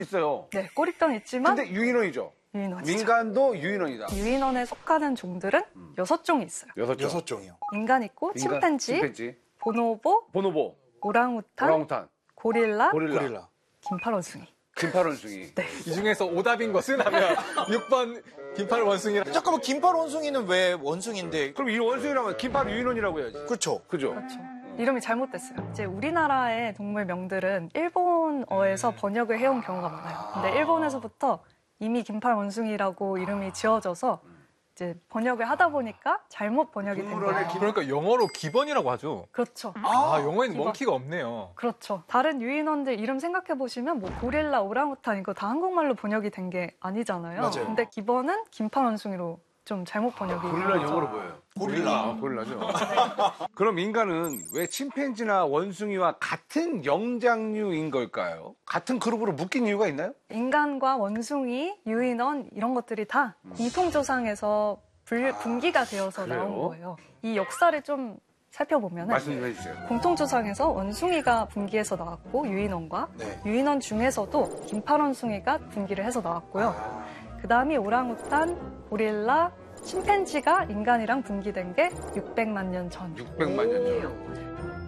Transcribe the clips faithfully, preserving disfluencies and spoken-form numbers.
있어요. 네, 꼬리뼈는 있지만. 근데 유인원이죠. 유인원이죠. 민간도 유인원이다. 유인원에 속하는 종들은 음. 여섯 종이 있어요. 여섯 종. 여섯 종이요. 인간 있고, 인간, 침팬지, 침팬지, 보노보, 보노보, 오랑우탄, 오랑우탄, 고릴라, 고릴라, 고릴라. 긴팔원숭이. 긴팔원숭이. 네. 이 중에서 오답인 것은 하면 육 번 긴팔 원숭이라. 잠깐만, 긴팔 원숭이는 왜 원숭인데? 그럼 이 원숭이라면 긴팔 유인원이라고 해야지. 그렇죠. 그죠? 그렇죠. 이름이 잘못됐어요. 이제 우리나라의 동물 명들은 일본어에서 번역을 해온 경우가 많아요. 근데 일본에서부터 이미 긴팔 원숭이라고 이름이 지어져서 이제 번역을 하다 보니까 잘못 번역이 된 거예요. 그러니까 영어로 기번이라고 하죠. 그렇죠. 아, 영어에는 기번. 먼키가 없네요. 그렇죠. 다른 유인원들 이름 생각해 보시면 뭐 고릴라, 오랑우탄 이거 다 한국말로 번역이 된 게 아니잖아요. 맞아요. 근데 기번은 긴팔 원숭이로 좀 잘못 번역이 된 고릴라 거죠. 영어로 뭐예요? 고릴라. 아, 고릴라죠. 그럼 인간은 왜 침팬지나 원숭이와 같은 영장류인 걸까요? 같은 그룹으로 묶인 이유가 있나요? 인간과 원숭이, 유인원 이런 것들이 다 공통조상에서 분- 분기가 되어서 그래요? 나온 거예요. 이 역사를 좀 살펴보면 말씀 좀 해주세요. 공통조상에서 원숭이가 분기해서 나왔고 유인원과 네. 유인원 중에서도 긴팔원숭이가 분기를 해서 나왔고요. 그 다음이 오랑우탄, 고릴라, 침팬지가 인간이랑 분기된 게 육백만 년 전. 육백만 년 전.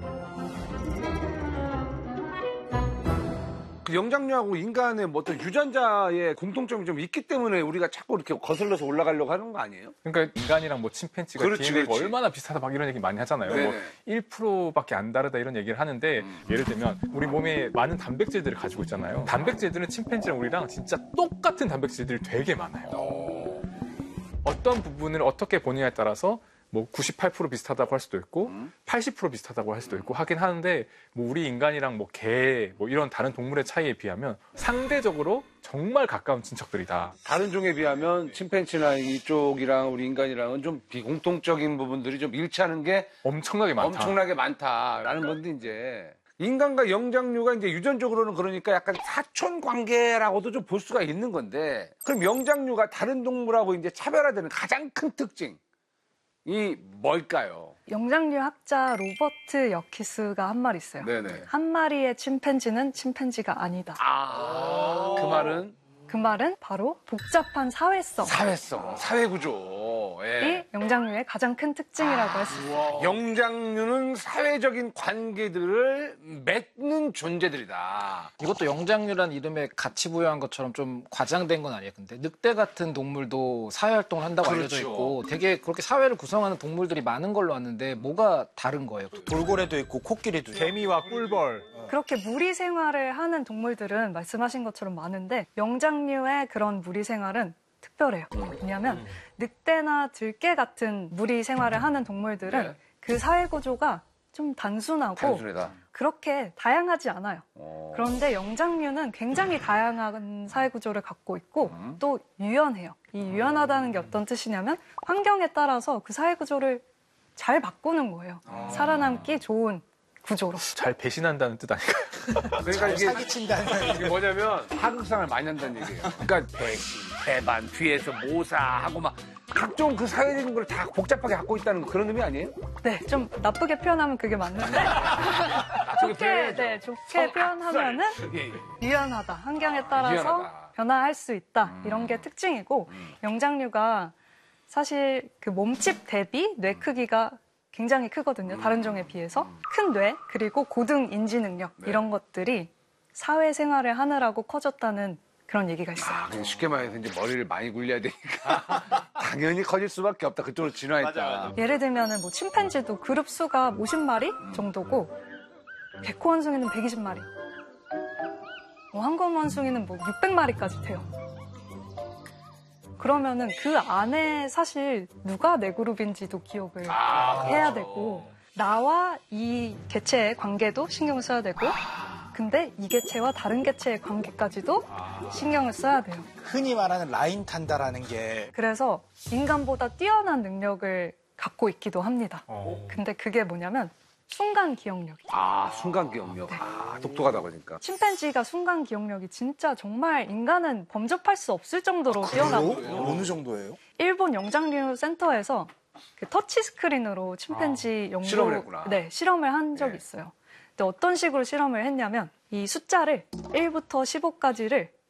그 영장류하고 인간의 뭐 어떤 유전자의 공통점이 좀 있기 때문에 우리가 자꾸 이렇게 거슬러서 올라가려고 하는 거 아니에요? 그러니까 인간이랑 뭐 침팬지가 그렇지, 디엔에이가 그렇지. 얼마나 비슷하다 막 이런 얘기 많이 하잖아요. 네네. 뭐 일 퍼센트밖에 안 다르다 이런 얘기를 하는데 음. 예를 들면 우리 몸에 많은 단백질들을 가지고 있잖아요. 단백질들은 침팬지랑 우리랑 진짜 똑같은 단백질들이 되게 많아요. 어떤 부분을 어떻게 보느냐에 따라서 뭐 구십팔 퍼센트 비슷하다고 할 수도 있고 음. 팔십 퍼센트 비슷하다고 할 수도 있고 하긴 하는데 뭐 우리 인간이랑 뭐 개 뭐 이런 다른 동물의 차이에 비하면 상대적으로 정말 가까운 친척들이다. 다른 종에 비하면 침팬지나 이쪽이랑 우리 인간이랑은 좀 비공통적인 부분들이 좀 일치하는 게 엄청나게 많다. 엄청나게 많다라는 건데 이제 인간과 영장류가 이제 유전적으로는 그러니까 약간 사촌 관계라고도 좀 볼 수가 있는 건데 그럼 영장류가 다른 동물하고 이제 차별화되는 가장 큰 특징 이 뭘까요? 영장류 학자 로버트 여키스가 한 말 있어요. 네네. 한 마리의 침팬지는 침팬지가 아니다. 아, 그 말은 그 말은 바로 복잡한 사회성이 사회성, 사회구조. 예. 영장류의 가장 큰 특징이라고 했어요. 영장류는 사회적인 관계들을 맺는 존재들이다. 이것도 영장류란 이름에 가치 부여한 것처럼 좀 과장된 건 아니에요. 근데 늑대 같은 동물도 사회활동을 한다고 그렇죠. 알려져 있고 되게 그렇게 사회를 구성하는 동물들이 많은 걸로 아는데 뭐가 다른 거예요? 돌고래도 있고 코끼리도 있고. 개미와 꿀벌. 그렇게 무리 생활을 하는 동물들은 말씀하신 것처럼 많은데 영장류의 그런 무리 생활은 특별해요. 왜냐하면 늑대나 들개 같은 무리 생활을 하는 동물들은 네. 그 사회 구조가 좀 단순하고 단순하다. 그렇게 다양하지 않아요. 어. 그런데 영장류는 굉장히 다양한 사회 구조를 갖고 있고 음. 또 유연해요. 이 유연하다는 게 어떤 뜻이냐면 환경에 따라서 그 사회 구조를 잘 바꾸는 거예요. 아. 살아남기 좋은 구조로. 잘 배신한다는 뜻 아닐까요? 그러니까 이게, 사기친다는. 이게 뭐냐면 하극상을 많이 한다는 얘기예요. 그러니까 배신, 배반, 뒤에서 모사하고 막 각종 그 사회적인 걸 다 복잡하게 갖고 있다는 그런 의미 아니에요? 네, 좀 나쁘게 표현하면 그게 맞는데 좋게, 표현해야죠. 네, 좋게 표현하면은 예, 예. 유연하다. 환경에 따라서 유연하다. 변화할 수 있다. 음. 이런 게 특징이고 음. 영장류가 사실 그 몸집 대비 뇌 크기가 굉장히 크거든요. 다른 종에 비해서. 큰 뇌, 그리고 고등 인지 능력 네. 이런 것들이 사회생활을 하느라고 커졌다는 그런 얘기가 있어요. 아, 그냥 쉽게 말해서 이제 머리를 많이 굴려야 되니까 당연히 커질 수밖에 없다. 그쪽으로 진화했다. 예를 들면은 뭐 침팬지도 그룹 수가 오십 마리 정도고 백호 원숭이는 백이십 마리, 뭐 황금 원숭이는 뭐 육백 마리까지 돼요. 그러면은 그 안에 사실 누가 내 그룹인지도 기억을 아, 해야 그렇죠. 되고 나와 이 개체의 관계도 신경을 써야 되고 근데 이 개체와 다른 개체의 관계까지도 신경을 써야 돼요. 흔히 말하는 라인 탄다라는 게 그래서 인간보다 뛰어난 능력을 갖고 있기도 합니다. 어. 근데 그게 뭐냐면 순간 기억력이에요. 아, 순간 기억력. 네. 아, 똑똑하다 보니까. 침팬지가 순간 기억력이 진짜 정말 인간은 범접할 수 없을 정도로 아, 뛰어나고 그래요? 어느 정도예요? 일본 영장류 센터에서 그 터치 스크린으로 침팬지 연구 실험을 했구나. 네, 실험을 한 적이 네. 있어요. 근데 어떤 식으로 실험을 했냐면 이 숫자를 일부터 십오까지를